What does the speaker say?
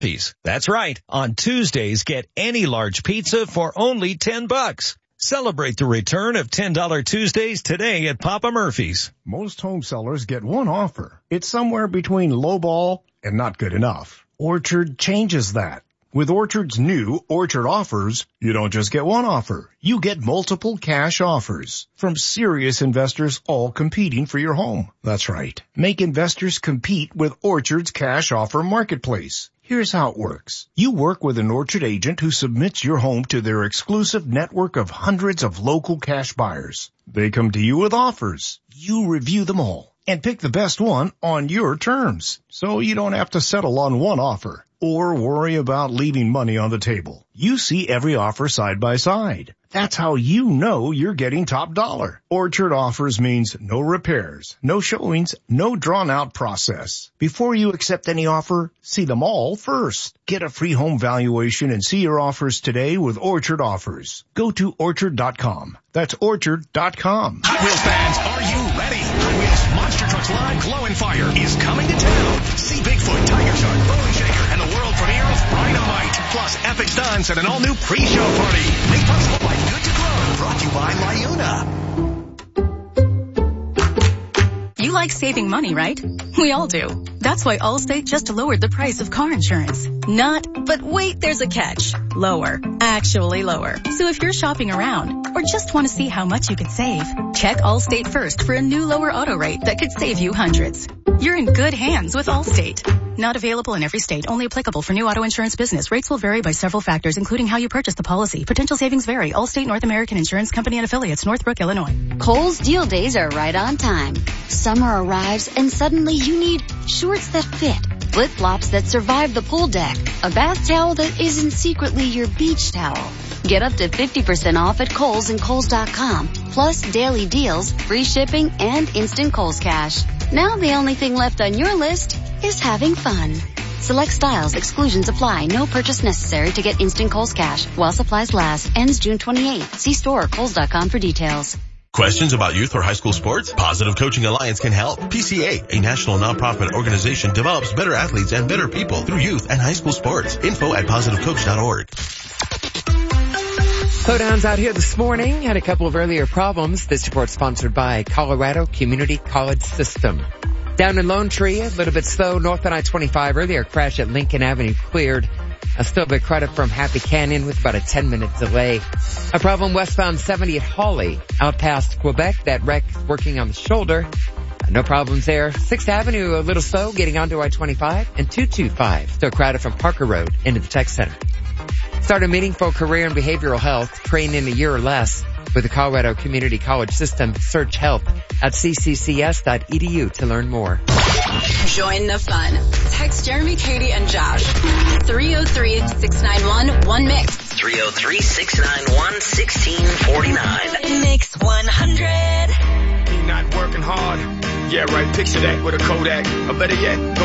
That's right. On Tuesdays, get any large pizza for only $10. Celebrate the return of $10 Tuesdays today at Papa Murphy's. Most home sellers get one offer. It's somewhere between lowball and not good enough. Orchard changes that. With Orchard's new Orchard Offers, you don't just get one offer. You get multiple cash offers from serious investors all competing for your home. That's right. Make investors compete with Orchard's cash offer marketplace. Here's how it works. You work with an Orchard agent who submits your home to their exclusive network of hundreds of local cash buyers. They come to you with offers. You review them all and pick the best one on your terms. So you don't have to settle on one offer or worry about leaving money on the table. You see every offer side by side. That's how you know you're getting top dollar. Orchard Offers means no repairs, no showings, no drawn-out process. Before you accept any offer, see them all first. Get a free home valuation and see your offers today with Orchard Offers. Go to Orchard.com. That's Orchard.com. Hot Wheels fans, are you ready? Hot Wheels Monster Trucks Live Glow and Fire is coming to town. See Bigfoot, Tiger Shark, Bone Shaker, and the world premiere of Rhinomite. Plus epic stunts and an all-new pre-show party. Made possible by Good to Glow. Brought to you by Liuna. You like saving money, right? We all do. That's why Allstate just lowered the price of car insurance. But wait, there's a catch. Lower. Actually lower. So if you're shopping around or just want to see how much you could save, check Allstate first for a new lower auto rate that could save you hundreds. You're in good hands with Allstate. Not available in every state. Only applicable for new auto insurance business. Rates will vary by several factors, including how you purchase the policy. Potential savings vary. Allstate North American Insurance Company and affiliates, Northbrook, Illinois. Kohl's deal days are right on time. Summer arrives and suddenly you need shorts that fit, flip-flops that survive the pool deck, a bath towel that isn't secretly your beach towel. Get up to 50% off at Kohl's and Kohl's.com. Plus daily deals, free shipping, and instant Kohl's Cash. Now the only thing left on your list is having fun. Select styles, exclusions apply. No purchase necessary to get instant Kohl's Cash. While supplies last. Ends June 28th. See store or Kohl's.com for details. Questions about youth or high school sports? Positive Coaching Alliance can help. PCA, a national nonprofit organization, develops better athletes and better people through youth and high school sports. Info at positivecoach.org. Slowdowns out here this morning. Had a couple of earlier problems. This report sponsored by Colorado Community College System. Down in Lone Tree, a little bit slow. North on I-25, earlier crash at Lincoln Avenue cleared. Still a bit credit from Happy Canyon with about a 10-minute delay. A problem westbound 70 at Hawley, out past Quebec. That wreck working on the shoulder. No problems there. 6th Avenue, a little slow, getting onto I-25. And 225, still crowded from Parker Road into the Tech Center. Start a meaningful career in behavioral health. Train in a year or less with the Colorado Community College System. Search help at cccs.edu to learn more. Join the fun. Text Jeremy, Katie, and Josh. 303-691-1MIX. 303-691-1649. Mix 100. He not working hard. Yeah, right. Picture that with a Kodak. Or better yet,